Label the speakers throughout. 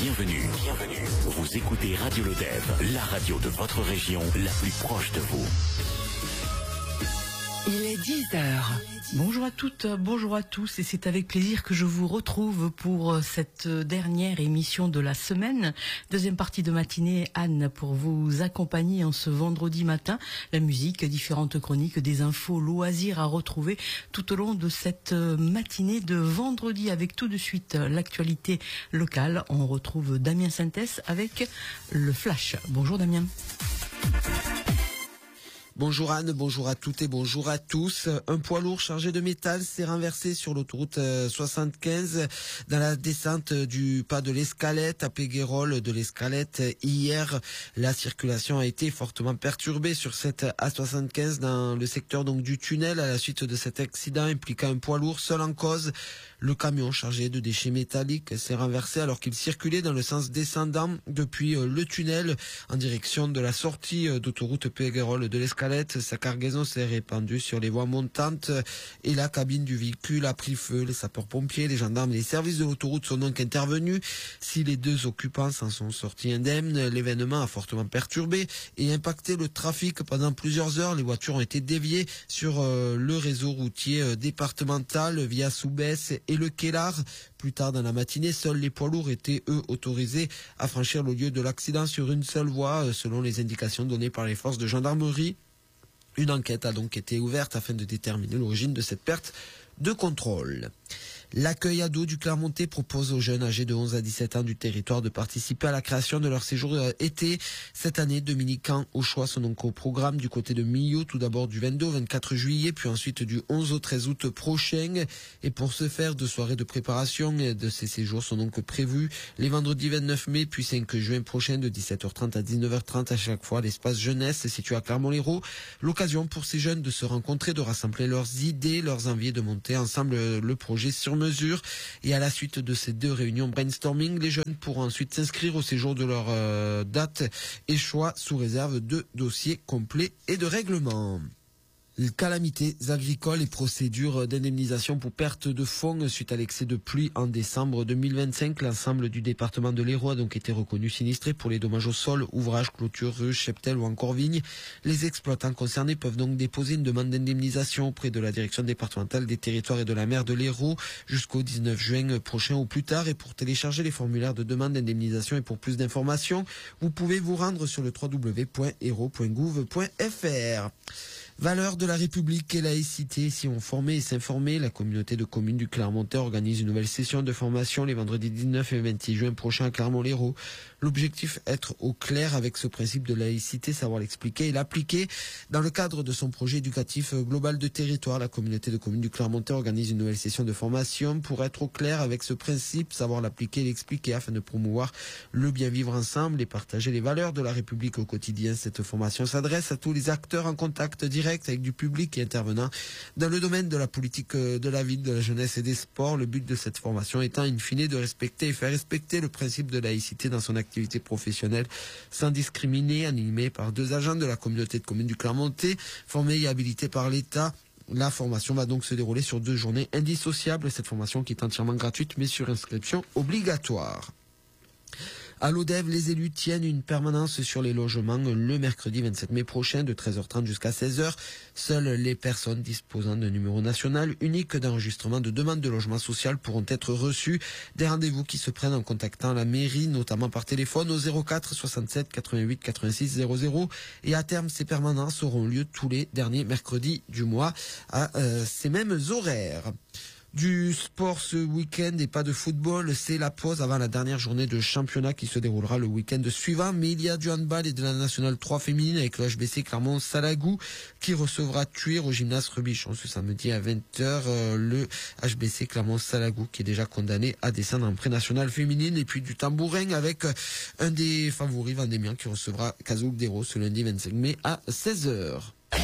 Speaker 1: Bienvenue. Vous écoutez Radio Lodève, la radio de votre région, la plus proche de vous.
Speaker 2: Il est 10h.
Speaker 3: Bonjour à toutes, bonjour à tous, et c'est avec plaisir que je vous retrouve pour cette dernière émission de la semaine. Deuxième partie de matinée, Anne, pour vous accompagner en ce vendredi matin. La musique, différentes chroniques, des infos, loisirs à retrouver tout au long de cette matinée de vendredi, avec tout de suite l'actualité locale. On retrouve Damien Sintès avec le Flash. Bonjour Damien.
Speaker 4: Bonjour Anne, bonjour à toutes et bonjour à tous. Un poids lourd chargé de métal s'est renversé sur l'autoroute 75 dans la descente du pas de l'Escalette à Péguerolles de l'Escalette hier. La circulation a été fortement perturbée sur cette A75 dans le secteur donc du tunnel à la suite de cet accident impliquant un poids lourd. Seul en cause, le camion chargé de déchets métalliques s'est renversé alors qu'il circulait dans le sens descendant depuis le tunnel en direction de la sortie d'autoroute Péguerolles de l'Escalette. Sa cargaison s'est répandue sur les voies montantes et la cabine du véhicule a pris feu. Les sapeurs-pompiers, les gendarmes et les services de l'autoroute sont donc intervenus. Si les deux occupants s'en sont sortis indemnes, l'événement a fortement perturbé et impacté le trafic pendant plusieurs heures. Les voitures ont été déviées sur le réseau routier départemental via Soubès et le Kellar. Plus tard dans la matinée, seuls les poids lourds étaient, eux, autorisés à franchir le lieu de l'accident sur une seule voie, selon les indications données par les forces de gendarmerie. Une enquête a donc été ouverte afin de déterminer l'origine de cette perte de contrôle. L'accueil ado du Clermontais propose aux jeunes âgés de 11 à 17 ans du territoire de participer à la création de leur séjour été. Cette année, dominicains au choix sont donc au programme du côté de Millau, tout d'abord du 22 au 24 juillet, puis ensuite du 11 au 13 août prochain. Et pour ce faire, deux soirées de préparation de ces séjours sont donc prévues les vendredis 29 mai, puis 5 juin prochain de 17h30 à 19h30 à chaque fois. L'espace jeunesse situé à Clermont-Lérault. L'occasion pour ces jeunes de se rencontrer, de rassembler leurs idées, leurs envies, de monter ensemble le projet sur mesure. Et à la suite de ces deux réunions brainstorming, les jeunes pourront ensuite s'inscrire au séjour de leur date et choix sous réserve de dossiers complets et de règlements. Calamités agricoles et procédures d'indemnisation pour perte de fonds suite à l'excès de pluie en décembre 2025. L'ensemble du département de l'Hérault a donc été reconnu sinistré pour les dommages au sol, ouvrages, clôtures, ruches, cheptels ou encore vignes. Les exploitants concernés peuvent donc déposer une demande d'indemnisation auprès de la direction départementale des territoires et de la mer de l'Hérault jusqu'au 19 juin prochain ou plus tard. Et pour télécharger les formulaires de demande d'indemnisation et pour plus d'informations, vous pouvez vous rendre sur le www.hérault.gouv.fr. Valeurs de la République et laïcité, si on formait et s'informer, la communauté de communes du Clermontais organise une nouvelle session de formation les vendredis 19 et 26 juin prochains à Clermont-Lérault. L'objectif, être au clair avec ce principe de laïcité, savoir l'expliquer et l'appliquer. Dans le cadre de son projet éducatif global de territoire, la communauté de communes du Clermontais organise une nouvelle session de formation pour être au clair avec ce principe, savoir l'appliquer et l'expliquer afin de promouvoir le bien vivre ensemble et partager les valeurs de la République au quotidien. Cette formation s'adresse à tous les acteurs en contact direct avec du public et intervenant dans le domaine de la politique de la ville, de la jeunesse et des sports. Le but de cette formation étant in fine de respecter et faire respecter le principe de laïcité dans son activité professionnelle sans discriminer, animé par deux agents de la communauté de communes du Clermontais, formés et habilités par l'État. La formation va donc se dérouler sur 2 journées indissociables. Cette formation qui est entièrement gratuite mais sur inscription obligatoire. À l'Odève, les élus tiennent une permanence sur les logements le mercredi 27 mai prochain de 13h30 jusqu'à 16h. Seules les personnes disposant d'un numéro national unique d'enregistrement de demande de logement social pourront être reçues. Des rendez-vous qui se prennent en contactant la mairie, notamment par téléphone au 04 67 88 86 00. Et à terme, ces permanences auront lieu tous les derniers mercredis du mois à ces mêmes horaires. Du sport ce week-end et pas de football, c'est la pause avant la dernière journée de championnat qui se déroulera le week-end suivant. Mais il y a du handball et de la nationale 3 féminine avec le HBC Clermont-Salagou qui recevra Thuir au gymnase Rebichon ce samedi à 20h. Le HBC Clermont-Salagou qui est déjà condamné à descendre en pré-nationale féminine. Et puis du tambourin avec un des favoris, Vendémian, qui recevra Cazoul-Déro ce lundi 25 mai à 16h.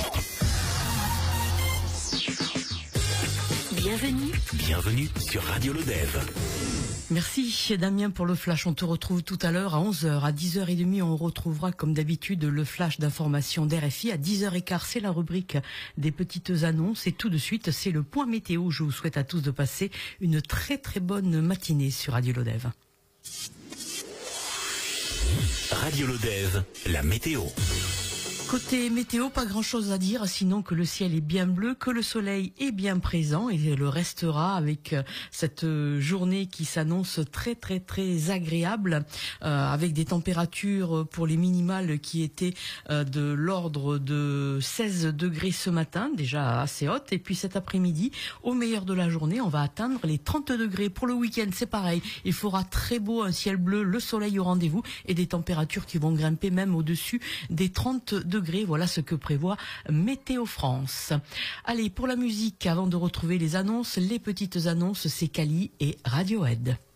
Speaker 1: Bienvenue sur Radio Lodève.
Speaker 3: Merci Damien pour le flash. On te retrouve tout à l'heure à 11h. À 10h30, on retrouvera comme d'habitude le flash d'information d'RFI. À 10h15, c'est la rubrique des petites annonces. Et tout de suite, c'est le point météo. Je vous souhaite à tous de passer une très très bonne matinée sur Radio Lodève.
Speaker 1: Radio Lodève, la météo.
Speaker 3: Côté météo, pas grand-chose à dire, sinon que le ciel est bien bleu, que le soleil est bien présent et le restera avec cette journée qui s'annonce très très très agréable, avec des températures pour les minimales qui étaient de l'ordre de 16 degrés ce matin, déjà assez haute, et puis cet après-midi, au meilleur de la journée, on va atteindre les 30 degrés. Pour le week-end, c'est pareil, il fera très beau, un ciel bleu, le soleil au rendez-vous et des températures qui vont grimper même au-dessus des 30 degrés. Voilà ce que prévoit Météo France. Allez, pour la musique, avant de retrouver les annonces, les petites annonces, c'est Kali et Radiohead.